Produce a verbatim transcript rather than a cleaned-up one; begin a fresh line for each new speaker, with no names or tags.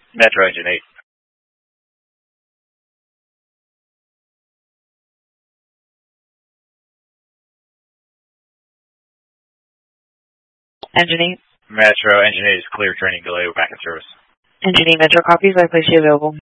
Metro Engine eight.
Engine eight.
Metro Engine eight is clear, training delay, we're back in service.
Engine eight, Metro copies, I place you available.